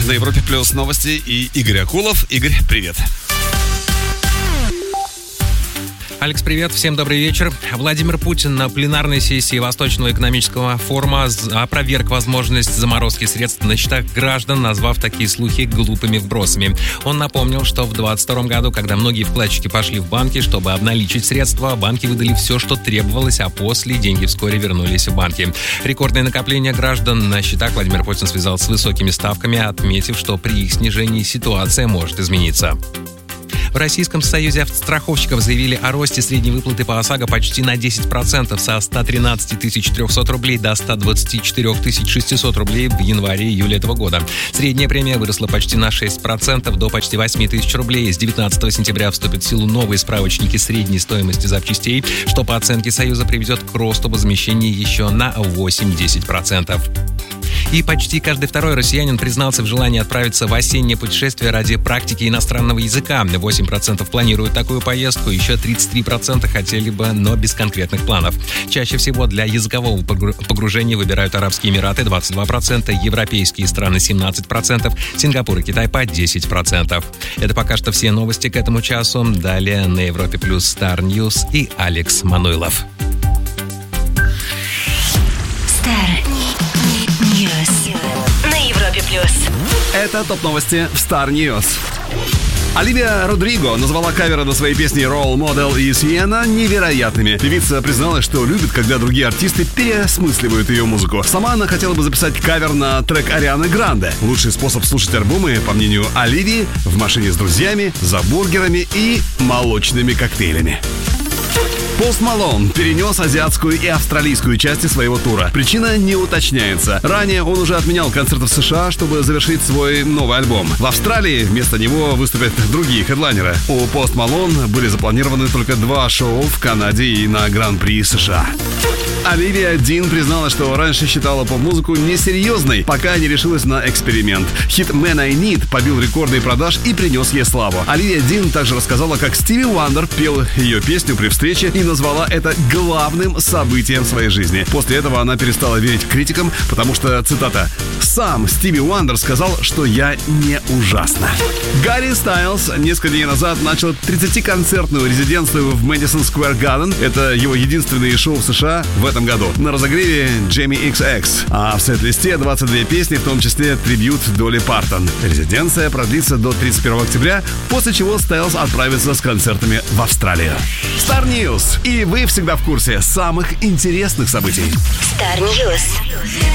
На Европе Плюс новости и Игорь Акулов. Игорь, привет. Алекс, привет, всем добрый вечер. Владимир Путин на пленарной сессии Восточного экономического форума опроверг возможность заморозки средств на счетах граждан, назвав такие слухи глупыми вбросами. Он напомнил, что в 2022 году, когда многие вкладчики пошли в банки, чтобы обналичить средства, банки выдали все, что требовалось, а после деньги вскоре вернулись в банки. Рекордное накопление граждан на счетах Владимир Путин связал с высокими ставками, отметив, что при их снижении ситуация может измениться. В Российском союзе автостраховщиков заявили о росте средней выплаты по ОСАГО почти на 10%, со 113 300 рублей до 124 600 рублей в январе-июле этого года. Средняя премия выросла почти на 6%, до почти 8 тысяч рублей. С 19 сентября вступят в силу новые справочники средней стоимости запчастей, что по оценке Союза приведет к росту возмещения еще на 8-10%. И почти каждый второй россиянин признался в желании отправиться в осеннее путешествие ради практики иностранного языка. 8% планируют такую поездку, еще 33% хотели бы, но без конкретных планов. Чаще всего для языкового погружения выбирают Арабские Эмираты 22%, европейские страны 17%, Сингапур и Китай по 10%. Это пока что все новости к этому часу. Далее на Европе Плюс Star News и Алекс Мануйлов. На Европе Плюс. Это ТОП-новости в Star News. Оливия Родриго назвала каверы на своей песни «Role Model» и «Sienna» невероятными. Певица призналась, что любит, когда другие артисты переосмысливают ее музыку. Сама она хотела бы записать кавер на трек Арианы Гранде. Лучший способ слушать альбомы, по мнению Оливии, в машине с друзьями, за бургерами и молочными коктейлями. Пост Малон перенес азиатскую и австралийскую части своего тура. Причина не уточняется. Ранее он уже отменял концерты в США, чтобы завершить свой новый альбом. В Австралии вместо него выступят другие хедлайнеры. У Пост Малон были запланированы только 2 шоу в Канаде и на Гран-при США. Оливия Дин признала, что раньше считала поп-музыку несерьезной, пока не решилась на эксперимент. Хит «Man I Need» побил рекорды продаж и принес ей славу. Оливия Дин также рассказала, как Стиви Уандер пел ее песню при встрече и назвала это главным событием своей жизни. После этого она перестала верить критикам, потому что, цитата, «Сам Стиви Уандер сказал, что я не ужасна». Гарри Стайлз несколько дней назад начал 30-концертную резиденцию в Madison Square Garden. Это его единственные шоу в США в этом году. На разогреве Jamie XX. А в сет-листе 22 песни, в том числе трибьют Долли Партон. Резиденция продлится до 31 октября, после чего Стайлз отправится с концертами в Австралию. Star News. И вы всегда в курсе самых интересных событий. Star News.